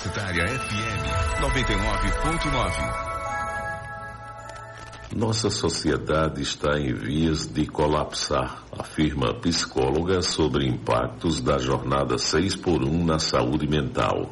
Universitária FM 99.9. Nossa sociedade está em vias de colapsar, afirma psicóloga sobre impactos da jornada 6x1 na saúde mental.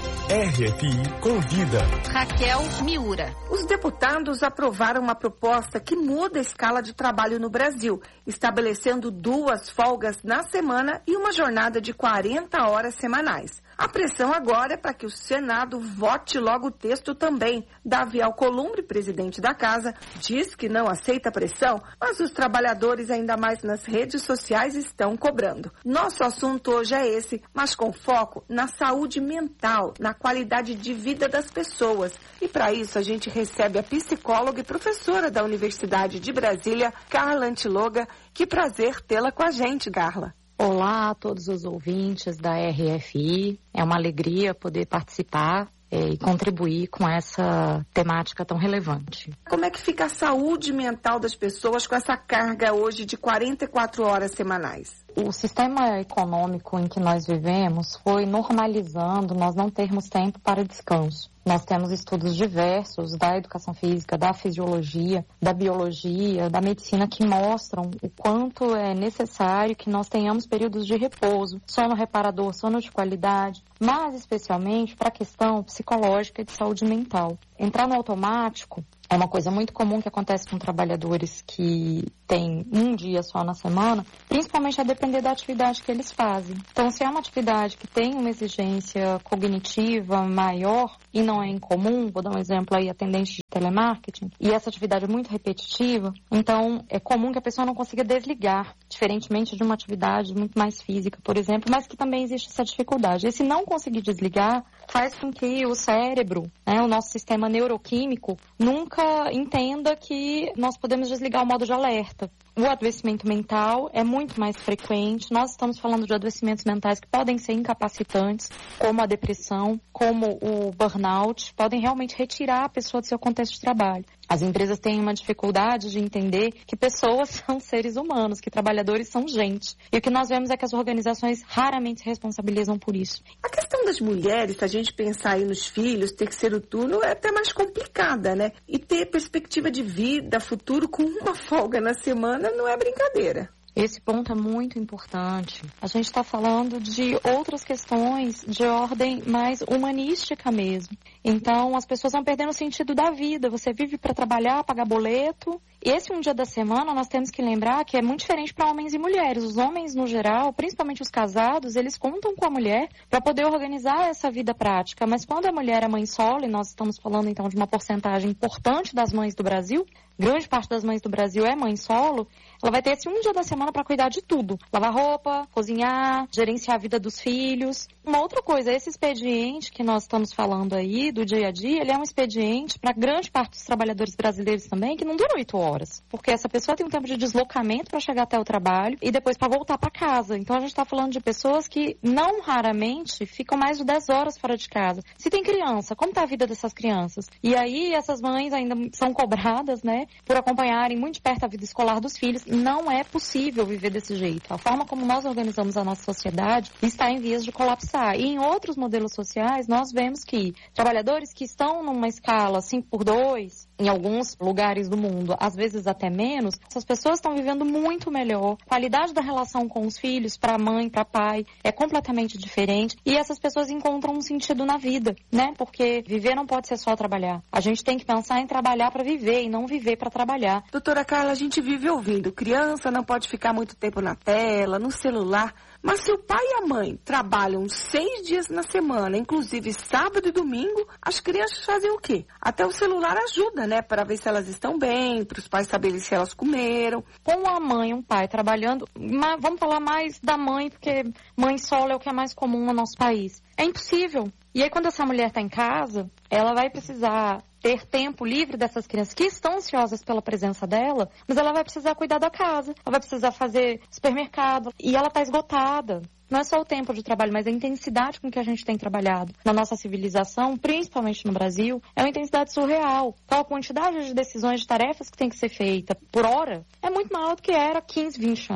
RFI convida Raquel Miura. Os deputados aprovaram uma proposta que muda a escala de trabalho no Brasil, estabelecendo 2 folgas na semana e uma jornada de 40 horas semanais. A pressão agora é para que o Senado vote logo o texto também. Davi Alcolumbre, presidente da casa, diz que não aceita pressão, mas os trabalhadores, ainda mais nas redes sociais, estão cobrando. Nosso assunto hoje é esse, mas com foco na saúde mental, na qualidade de vida das pessoas. E para isso a gente recebe a psicóloga e professora da Universidade de Brasília, Carla Antiloga. Que prazer tê-la com a gente, Carla. Olá a todos os ouvintes da RFI, é uma alegria poder participar e contribuir com essa temática tão relevante. Como é que fica a saúde mental das pessoas com essa carga hoje de 44 horas semanais? O sistema econômico em que nós vivemos foi normalizando nós não termos tempo para descanso. Nós temos estudos diversos da educação física, da fisiologia, da biologia, da medicina que mostram o quanto é necessário que nós tenhamos períodos de repouso, sono reparador, sono de qualidade, mas especialmente para a questão psicológica e de saúde mental. Entrar no automático é uma coisa muito comum que acontece com trabalhadores que têm um dia só na semana, principalmente a depender da atividade que eles fazem. Então, se é uma atividade que tem uma exigência cognitiva maior e não é incomum, vou dar um exemplo aí, atendente de telemarketing, e essa atividade é muito repetitiva, então é comum que a pessoa não consiga desligar, diferentemente de uma atividade muito mais física, por exemplo, mas que também existe essa dificuldade. Esse não conseguir desligar faz com que o cérebro, o nosso sistema neuroquímico, nunca entenda que nós podemos desligar o modo de alerta. O adoecimento mental é muito mais frequente. Nós estamos falando de adoecimentos mentais que podem ser incapacitantes, como a depressão, como o burnout, podem realmente retirar a pessoa do seu contexto de trabalho. As empresas têm uma dificuldade de entender que pessoas são seres humanos, que trabalhadores são gente. E o que nós vemos é que as organizações raramente se responsabilizam por isso. A questão das mulheres, se a gente pensar aí nos filhos, terceiro turno, é até mais complicada, né? E ter perspectiva de vida, futuro, com uma folga na semana não é brincadeira. Esse ponto é muito importante. A gente está falando de outras questões de ordem mais humanística mesmo. Então, as pessoas vão perdendo o sentido da vida. Você vive para trabalhar, pagar boleto. Esse um dia da semana, nós temos que lembrar que é muito diferente para homens e mulheres. Os homens, no geral, principalmente os casados, eles contam com a mulher para poder organizar essa vida prática. Mas quando a mulher é mãe solo, e nós estamos falando então de uma porcentagem importante das mães do Brasil, grande parte das mães do Brasil é mãe solo, ela vai ter esse um dia da semana para cuidar de tudo. Lavar roupa, cozinhar, gerenciar a vida dos filhos. Uma outra coisa, esse expediente que nós estamos falando aí, do dia a dia, ele é um expediente para grande parte dos trabalhadores brasileiros também, que não dura 8 horas. Porque essa pessoa tem um tempo de deslocamento para chegar até o trabalho e depois para voltar para casa. Então a gente está falando de pessoas que não raramente ficam mais de 10 horas fora de casa. Se tem criança, como está a vida dessas crianças? E aí essas mães ainda são cobradas, por acompanharem muito de perto a vida escolar dos filhos. Não é possível viver desse jeito. A forma como nós organizamos a nossa sociedade está em vias de colapsar. E em outros modelos sociais, nós vemos que trabalhadores que estão numa escala 5x2, em alguns lugares do mundo, às vezes até menos, essas pessoas estão vivendo muito melhor. A qualidade da relação com os filhos, para a mãe, para pai, é completamente diferente. E essas pessoas encontram um sentido na vida, Porque viver não pode ser só trabalhar. A gente tem que pensar em trabalhar para viver e não viver para trabalhar. Doutora Carla, a gente vive ouvindo, criança não pode ficar muito tempo na tela, no celular, mas se o pai e a mãe trabalham 6 dias na semana, inclusive sábado e domingo, as crianças fazem o quê? Até o celular ajuda, para ver se elas estão bem, para os pais saberem se elas comeram. Com a mãe e um pai trabalhando, vamos falar mais da mãe, porque mãe solo é o que é mais comum no nosso país. É impossível. E aí, quando essa mulher está em casa, ela vai precisar ter tempo livre dessas crianças que estão ansiosas pela presença dela, mas ela vai precisar cuidar da casa, ela vai precisar fazer supermercado, e ela está esgotada. Não é só o tempo de trabalho, mas a intensidade com que a gente tem trabalhado na nossa civilização, principalmente no Brasil, é uma intensidade surreal. Então, a quantidade de decisões, de tarefas que tem que ser feita por hora é muito maior do que era há 15, 20 anos.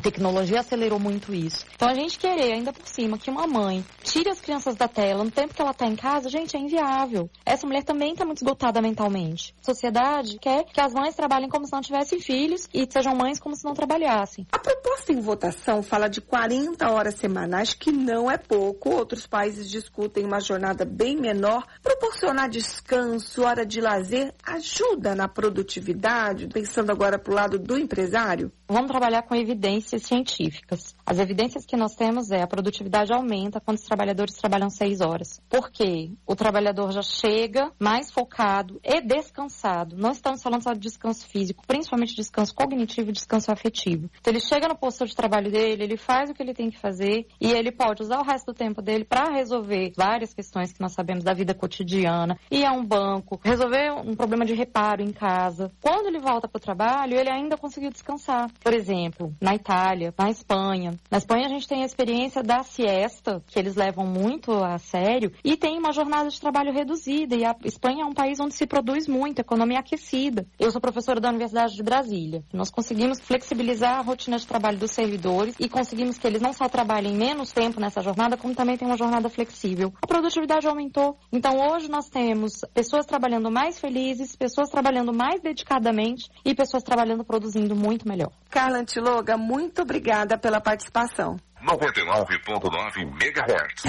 tecnologia acelerou muito isso. Então a gente querer, ainda por cima, que uma mãe tire as crianças da tela no tempo que ela está em casa, gente, é inviável. Essa mulher também está muito esgotada mentalmente. A sociedade quer que as mães trabalhem como se não tivessem filhos e sejam mães como se não trabalhassem. A proposta em votação fala de 40 horas semanais, que não é pouco. Outros países discutem uma jornada bem menor. Proporcionar descanso, hora de lazer, ajuda na produtividade, pensando agora para o lado do empresário? Vamos trabalhar com evidências científicas. As evidências que nós temos a produtividade aumenta quando os trabalhadores trabalham 6 horas. Por quê? O trabalhador já chega mais focado e descansado. Não estamos falando só de descanso físico, principalmente descanso cognitivo e descanso afetivo. Então ele chega no posto de trabalho dele, ele faz o que ele tem que fazer e ele pode usar o resto do tempo dele para resolver várias questões que nós sabemos da vida cotidiana, ir a um banco, resolver um problema de reparo em casa. Quando ele volta para o trabalho, ele ainda conseguiu descansar. Por exemplo, na Itália, na Espanha. Na Espanha a gente tem a experiência da siesta, que eles levam muito a sério, e tem uma jornada de trabalho reduzida. E a Espanha é um país onde se produz muito, economia aquecida. Eu sou professora da Universidade de Brasília. Nós conseguimos flexibilizar a rotina de trabalho dos servidores e conseguimos que eles não só trabalhem menos tempo nessa jornada, como também tem uma jornada flexível. A produtividade aumentou. Então hoje nós temos pessoas trabalhando mais felizes, pessoas trabalhando mais dedicadamente e pessoas trabalhando produzindo muito melhor. Carla Antiloga, muito obrigada pela participação. 99.9 MHz.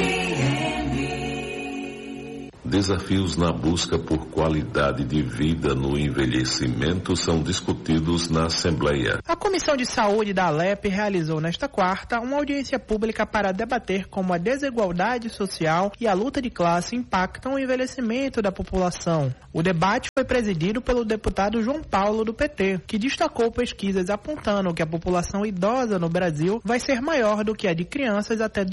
Desafios na busca por qualidade de vida no envelhecimento são discutidos na Assembleia. A Comissão de Saúde da Alep realizou nesta quarta uma audiência pública para debater como a desigualdade social e a luta de classe impactam o envelhecimento da população. O debate foi presidido pelo deputado João Paulo, do PT, que destacou pesquisas apontando que a população idosa no Brasil vai ser maior do que a de crianças até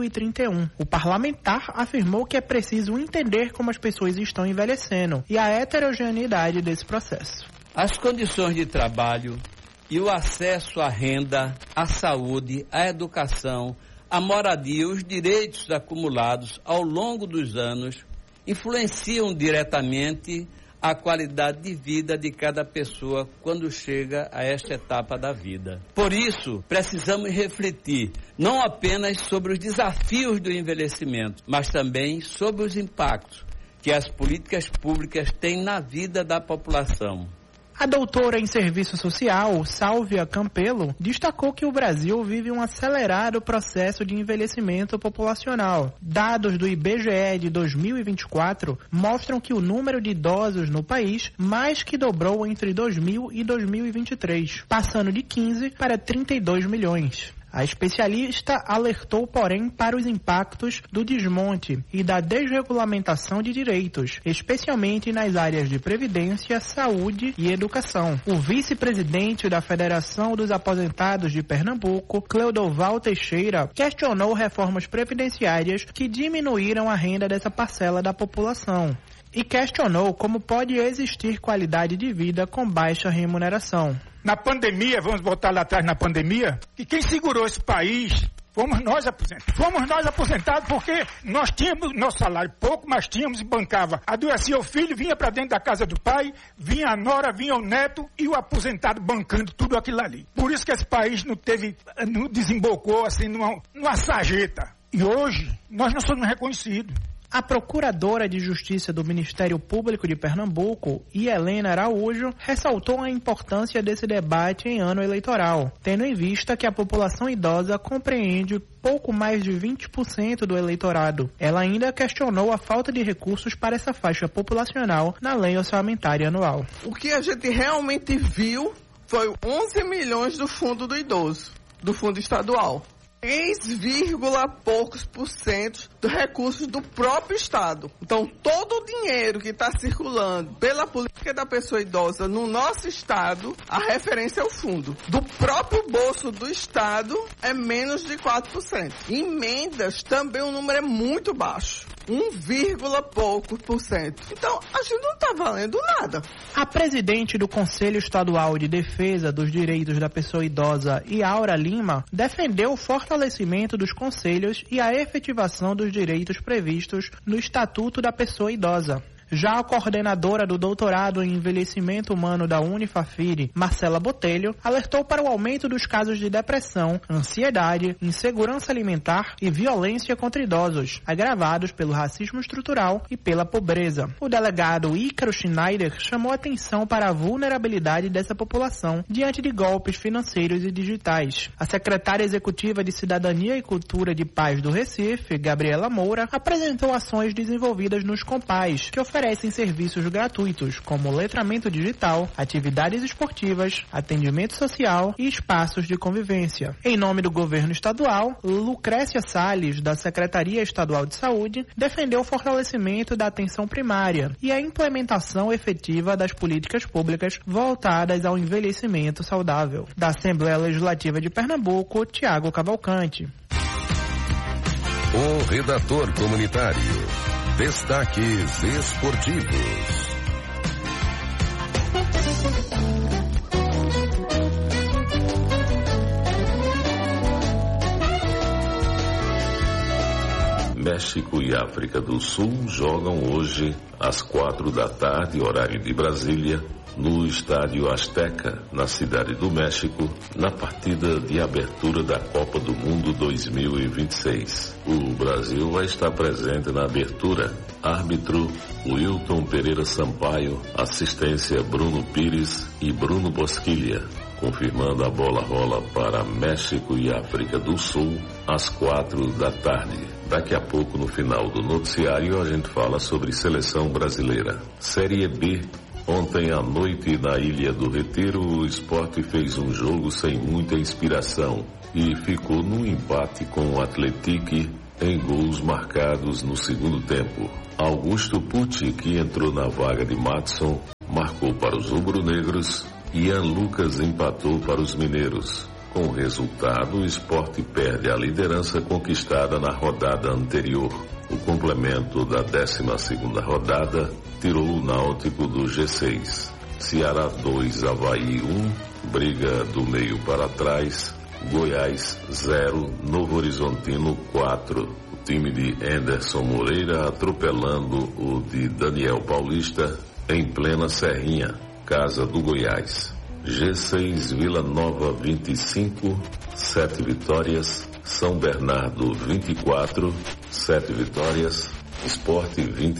2031. O parlamentar afirmou que é preciso entender como as pessoas estão envelhecendo e a heterogeneidade desse processo. As condições de trabalho e o acesso à renda, à saúde, à educação, à moradia e os direitos acumulados ao longo dos anos influenciam diretamente a qualidade de vida de cada pessoa quando chega a esta etapa da vida. Por isso, precisamos refletir não apenas sobre os desafios do envelhecimento, mas também sobre os impactos que as políticas públicas têm na vida da população. A doutora em Serviço Social, Sálvia Campelo, destacou que o Brasil vive um acelerado processo de envelhecimento populacional. Dados do IBGE de 2024 mostram que o número de idosos no país mais que dobrou entre 2000 e 2023, passando de 15 para 32 milhões. A especialista alertou, porém, para os impactos do desmonte e da desregulamentação de direitos, especialmente nas áreas de previdência, saúde e educação. O vice-presidente da Federação dos Aposentados de Pernambuco, Cleodoval Teixeira, questionou reformas previdenciárias que diminuíram a renda dessa parcela da população e questionou como pode existir qualidade de vida com baixa remuneração. Na pandemia, vamos voltar lá atrás na pandemia, que quem segurou esse país fomos nós aposentados. Fomos nós aposentados porque nós tínhamos nosso salário pouco, mas tínhamos e bancava. Adoecia o filho, vinha para dentro da casa do pai, vinha a nora, vinha o neto e o aposentado bancando tudo aquilo ali. Por isso que esse país não desembocou assim numa sarjeta. E hoje, nós não somos reconhecidos. A procuradora de Justiça do Ministério Público de Pernambuco, Helena Araújo, ressaltou a importância desse debate em ano eleitoral, tendo em vista que a população idosa compreende pouco mais de 20% do eleitorado. Ela ainda questionou a falta de recursos para essa faixa populacional na lei orçamentária anual. O que a gente realmente viu foi 11 milhões do fundo do idoso, do fundo estadual. 3, poucos % dos recursos do próprio Estado. Então, todo o dinheiro que está circulando pela política da pessoa idosa no nosso Estado, a referência é o fundo. Do próprio bolso do Estado, é menos de 4%. Emendas, também o número é muito baixo. 1, poucos %. Então, a gente não está valendo nada. A presidente do Conselho Estadual de Defesa dos Direitos da Pessoa Idosa, Iaura Lima, defendeu o fortalecimento dos conselhos e a efetivação dos direitos previstos no Estatuto da Pessoa Idosa. Já a coordenadora do doutorado em envelhecimento humano da Unifafiri, Marcela Botelho, alertou para o aumento dos casos de depressão, ansiedade, insegurança alimentar e violência contra idosos, agravados pelo racismo estrutural e pela pobreza. O delegado Ícaro Schneider chamou atenção para a vulnerabilidade dessa população diante de golpes financeiros e digitais. A secretária executiva de Cidadania e Cultura de Paz do Recife, Gabriela Moura, apresentou ações desenvolvidas nos Compais, que oferecem serviços gratuitos, como letramento digital, atividades esportivas, atendimento social e espaços de convivência. Em nome do governo estadual, Lucrécia Salles, da Secretaria Estadual de Saúde, defendeu o fortalecimento da atenção primária e a implementação efetiva das políticas públicas voltadas ao envelhecimento saudável. Da Assembleia Legislativa de Pernambuco, Tiago Cavalcante. O redator comunitário. Destaques esportivos. México e África do Sul jogam hoje às 4 da tarde, horário de Brasília, no Estádio Azteca, na Cidade do México, na partida de abertura da Copa do Mundo 2026. O Brasil vai estar presente na abertura. Árbitro Wilton Pereira Sampaio, assistência Bruno Pires e Bruno Bosquilha. Confirmando, a bola rola para México e África do Sul às 4 da tarde. Daqui a pouco, no final do noticiário, a gente fala sobre seleção brasileira. Série B. Ontem à noite, na Ilha do Retiro, o Sport fez um jogo sem muita inspiração e ficou no empate com o Atlético em gols marcados no segundo tempo. Augusto Pucci, que entrou na vaga de Madson, marcou para os rubro-negros. Ian Lucas empatou para os mineiros. Com o resultado, o Sport perde a liderança conquistada na rodada anterior. O complemento da 12ª rodada tirou o Náutico do G6. Ceará 2, Avaí 1, briga do meio para trás. Goiás 0, Novo Horizontino 4. O time de Anderson Moreira atropelando o de Daniel Paulista em plena Serrinha, casa do Goiás. G6, Vila Nova 25, 7 vitórias. São Bernardo 24, 7 vitórias. Sport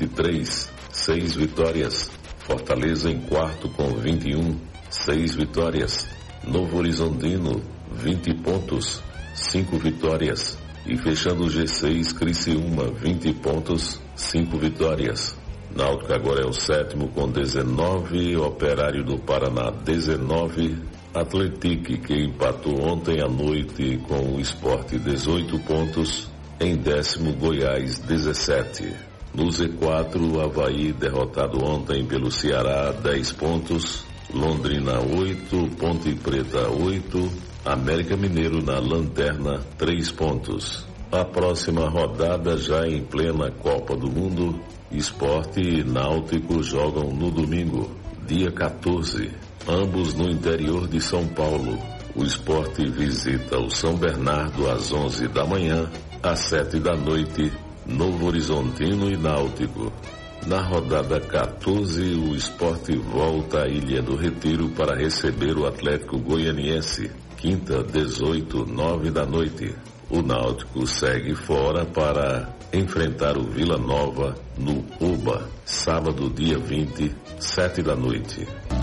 23, 6 vitórias. Fortaleza em quarto com 21, 6 vitórias. Novo Horizontino 20 pontos, 5 vitórias. E fechando o G6, Criciúma 20 pontos, 5 vitórias. Náutico agora é o 7º com 19, Operário do Paraná 19, Atlético, que empatou ontem à noite com o Sport 18 pontos, em 10º Goiás 17. No Z4, Avaí derrotado ontem pelo Ceará 10 pontos, Londrina 8, Ponte Preta 8, América Mineiro na lanterna 3 pontos. A próxima rodada já em plena Copa do Mundo, Sport e Náutico jogam no domingo, dia 14, ambos no interior de São Paulo. O Sport visita o São Bernardo às 11 da manhã, às 7 da noite, Novo Horizontino e Náutico. Na rodada 14, o Sport volta à Ilha do Retiro para receber o Atlético Goianiense, quinta, 18, 9 da noite. O Náutico segue fora para enfrentar o Vila Nova no Oba, sábado, dia 20, 7 da noite.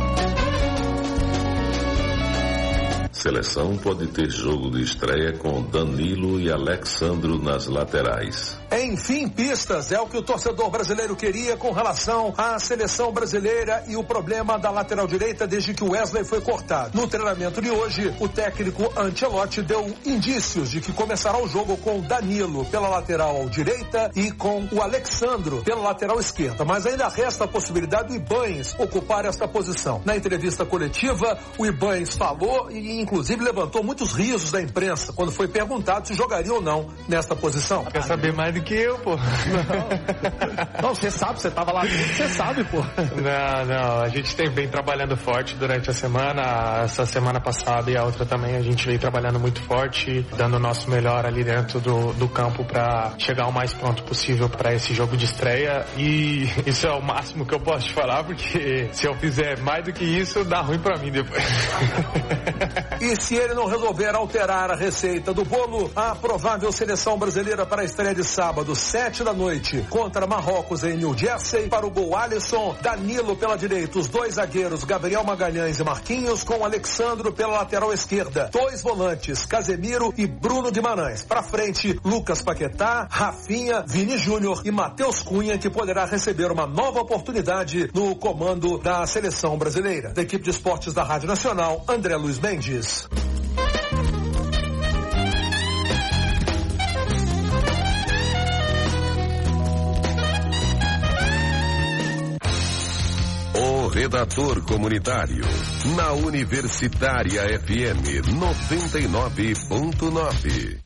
Seleção pode ter jogo de estreia com Danilo e Alexandro nas laterais. Enfim, pistas, é o que o torcedor brasileiro queria com relação à seleção brasileira e o problema da lateral direita desde que o Wesley foi cortado. No treinamento de hoje, o técnico Ancelotti deu indícios de que começará o jogo com Danilo pela lateral direita e com o Alexandro pela lateral esquerda, mas ainda resta a possibilidade do Ibañez ocupar esta posição. Na entrevista coletiva, o Ibañez falou e inclusive inclusive levantou muitos risos da imprensa quando foi perguntado se jogaria ou não nesta posição. Quer saber mais do que eu, pô? Não, você sabe, você tava lá dentro, você sabe, pô. Não, a gente vem trabalhando forte durante a semana, essa semana passada e a outra também, a gente veio trabalhando muito forte, dando o nosso melhor ali dentro do campo para chegar o mais pronto possível para esse jogo de estreia, e isso é o máximo que eu posso te falar, porque se eu fizer mais do que isso, dá ruim para mim depois. E se ele não resolver alterar a receita do bolo, a provável seleção brasileira para a estreia de sábado, 7 da noite, contra Marrocos em New Jersey. Para o gol Alisson, Danilo pela direita, os dois zagueiros Gabriel Magalhães e Marquinhos, com Alexandro pela lateral esquerda, dois volantes Casemiro e Bruno Guimarães. Para frente, Lucas Paquetá, Rafinha, Vini Júnior e Matheus Cunha, que poderá receber uma nova oportunidade no comando da seleção brasileira. Da equipe de esportes da Rádio Nacional, André Luiz Mendes. O redator comunitário, na Universitária FM 99.9.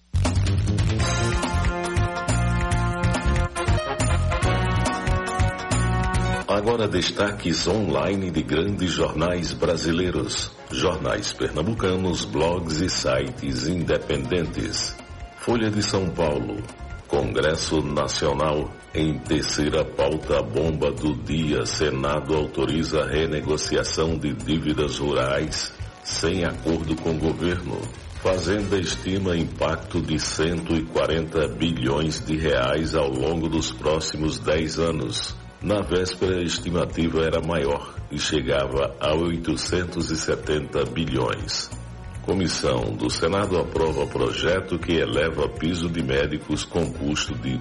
Agora destaques online de grandes jornais brasileiros, jornais pernambucanos, blogs e sites independentes. Folha de São Paulo. Congresso Nacional, em terceira pauta bomba do dia, Senado autoriza renegociação de dívidas rurais sem acordo com o governo. Fazenda estima impacto de 140 bilhões de reais ao longo dos próximos 10 anos. Na véspera, a estimativa era maior e chegava a 870 bilhões. Comissão do Senado aprova projeto que eleva piso de médicos com custo de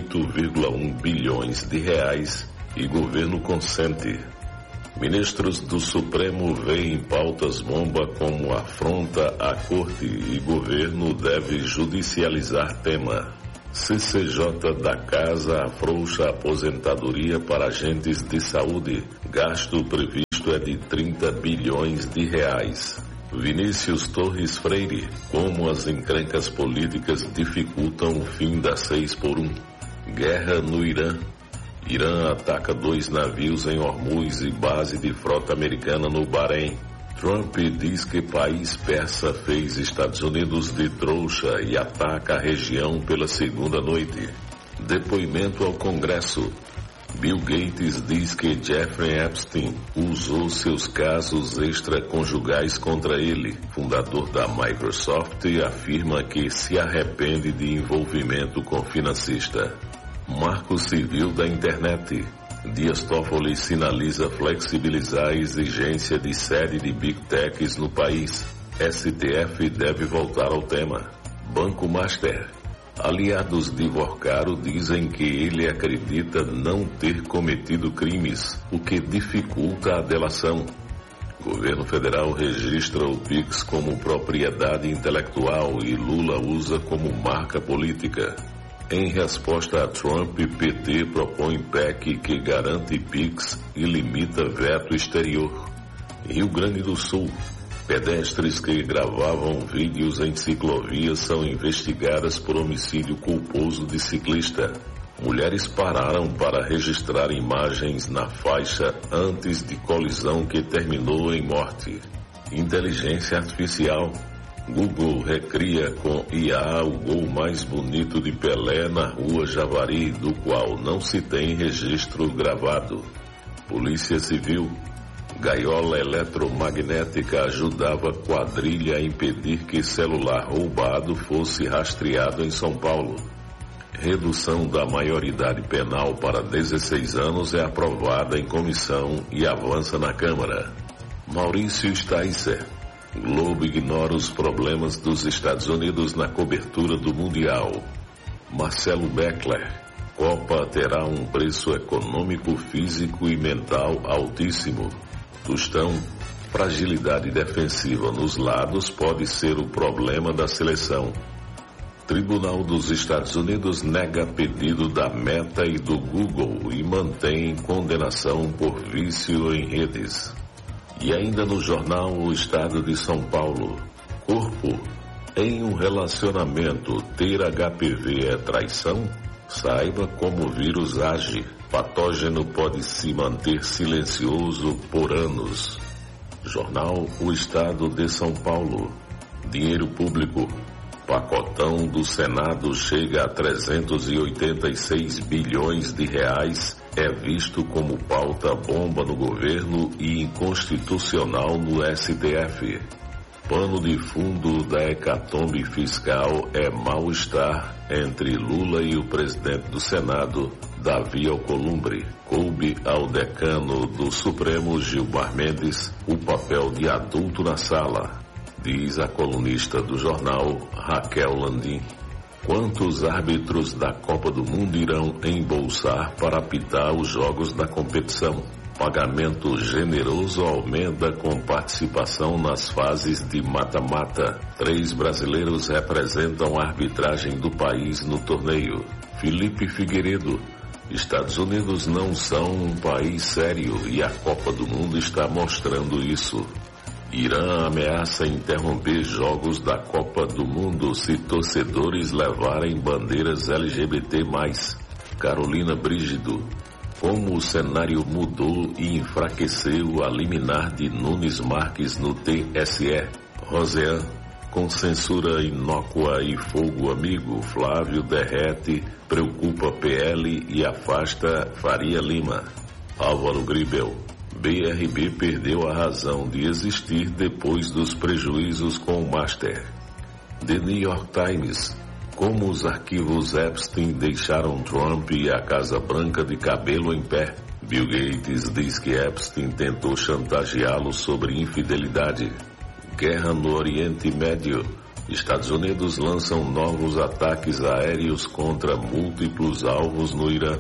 8,1 bilhões de reais e governo consente. Ministros do Supremo veem pautas bomba como afronta à corte e governo deve judicializar tema. CCJ da Casa afrouxa a aposentadoria para agentes de saúde. Gasto previsto é de 30 bilhões de reais. Vinícius Torres Freire, como as encrencas políticas dificultam o fim da 6x1. Guerra no Irã. Irã ataca 2 navios em Hormuz e base de frota americana no Bahrein. Trump diz que país persa fez Estados Unidos de trouxa e ataca a região pela segunda noite. Depoimento ao Congresso. Bill Gates diz que Jeffrey Epstein usou seus casos extraconjugais contra ele. Fundador da Microsoft afirma que se arrepende de envolvimento com financista. Marco Civil da Internet. Dias Toffoli sinaliza flexibilizar a exigência de sede de Big Techs no país. STF deve voltar ao tema. Banco Master. Aliados de Vorcaro dizem que ele acredita não ter cometido crimes, o que dificulta a delação. Governo federal registra o Pix como propriedade intelectual e Lula usa como marca política. Em resposta a Trump, PT propõe PEC que garante Pix e limita veto exterior. Rio Grande do Sul. Pedestres que gravavam vídeos em ciclovias são investigadas por homicídio culposo de ciclista. Mulheres pararam para registrar imagens na faixa antes de colisão que terminou em morte. Inteligência artificial. Google recria com IA o gol mais bonito de Pelé na rua Javari, do qual não se tem registro gravado. Polícia Civil. Gaiola eletromagnética ajudava quadrilha a impedir que celular roubado fosse rastreado em São Paulo. Redução da maioridade penal para 16 anos é aprovada em comissão e avança na Câmara. Maurício Sticer. Globo ignora os problemas dos Estados Unidos na cobertura do Mundial. Marcelo Beckler. Copa terá um preço econômico, físico e mental altíssimo. Tostão. Fragilidade defensiva nos lados pode ser o problema da seleção. Tribunal dos Estados Unidos nega pedido da Meta e do Google e mantém condenação por vício em redes. E ainda no jornal O Estado de São Paulo, Corpo. Em um relacionamento, ter HPV é traição? Saiba como o vírus age. Patógeno pode se manter silencioso por anos. Jornal O Estado de São Paulo. Dinheiro público. Pacotão do Senado chega a 386 bilhões de reais. É visto como pauta bomba no governo e inconstitucional no STF. Pano de fundo da hecatombe fiscal é mal-estar entre Lula e o presidente do Senado, Davi Alcolumbre. Coube ao decano do Supremo, Gilmar Mendes, o papel de adulto na sala, diz a colunista do jornal, Raquel Landim. Quantos árbitros da Copa do Mundo irão embolsar para apitar os jogos da competição? Pagamento generoso aumenta com participação nas fases de mata-mata. 3 brasileiros representam a arbitragem do país no torneio. Felipe Figueiredo. Estados Unidos não são um país sério e a Copa do Mundo está mostrando isso. Irã ameaça interromper jogos da Copa do Mundo se torcedores levarem bandeiras LGBT+. Carolina Brígido. Como o cenário mudou e enfraqueceu a liminar de Nunes Marques no TSE. Rosean. Com censura inócua e fogo amigo, Flávio derrete, preocupa PL e afasta Faria Lima. Álvaro Gribel. BRB perdeu a razão de existir depois dos prejuízos com o Master. The New York Times. Como os arquivos Epstein deixaram Trump e a Casa Branca de cabelo em pé. Bill Gates diz que Epstein tentou chantageá-lo sobre infidelidade. Guerra no Oriente Médio. Estados Unidos lançam novos ataques aéreos contra múltiplos alvos no Irã.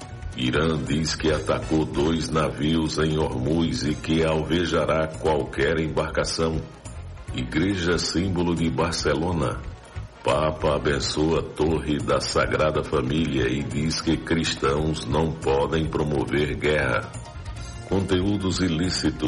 Irã diz que atacou 2 navios em Hormuz e que alvejará qualquer embarcação. Igreja símbolo de Barcelona. Papa abençoa a Torre da Sagrada Família e diz que cristãos não podem promover guerra. Conteúdos ilícitos.